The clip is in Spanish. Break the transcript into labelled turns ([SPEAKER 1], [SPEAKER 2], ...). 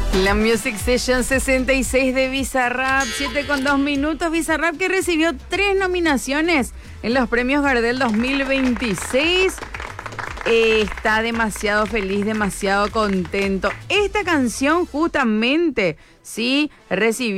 [SPEAKER 1] La Music Session 66 de Bizarrap, 7:02. Bizarrap, que recibió 3 nominaciones en los premios Gardel 2026. Está demasiado feliz, demasiado contento. Esta canción justamente, sí, recibió